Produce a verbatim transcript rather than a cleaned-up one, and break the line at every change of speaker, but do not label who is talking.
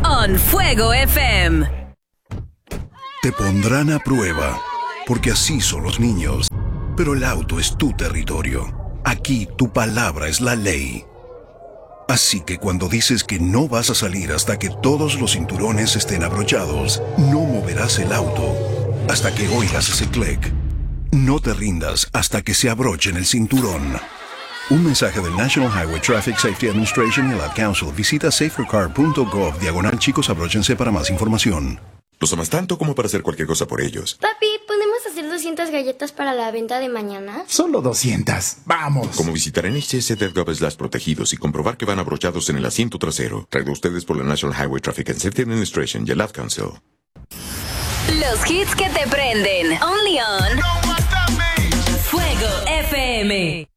on Fuego F M.
Te pondrán a prueba, porque así son los niños. Pero el auto es tu territorio. Aquí tu palabra es la ley. Así que cuando dices que no vas a salir hasta que todos los cinturones estén abrochados, no moverás el auto hasta que oigas ese clic. No te rindas hasta que se abrochen el cinturón. Un mensaje del National Highway Traffic Safety Administration y el Ad Council. Visita safercar punto gov diagonal chicos abróchense para más información.
Los amas tanto como para hacer cualquier cosa por ellos.
Papi, ¿podemos hacer doscientas galletas para la venta de mañana?
Solo doscientas. ¡Vamos!
Como visitar N H S punto gov slash protegidos y comprobar que van abrochados en el asiento trasero. Traído ustedes por la National Highway Traffic and Safety Administration y el Ad Council.
Los hits que te prenden. Only on Fuego F M.